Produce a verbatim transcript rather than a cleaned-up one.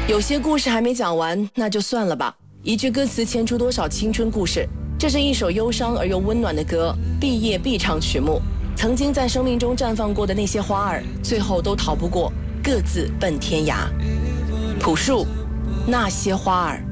有些故事还没讲完，那就算了吧。一句歌词牵出多少青春故事。这是一首忧伤而又温暖的歌，毕业必唱曲目。曾经在生命中绽放过的那些花儿，最后都逃不过各自奔天涯。朴树，那些花儿。